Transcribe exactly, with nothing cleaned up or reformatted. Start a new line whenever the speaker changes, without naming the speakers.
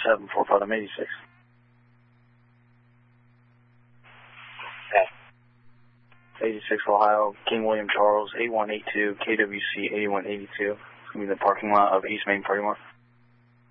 seven four five, I'm eighty-six.
Okay.
eighty-six Ohio, King William Charles, eight one eight two, K W C eighty-one eighty-two. It's going to be the parking lot of East Main Party Mart.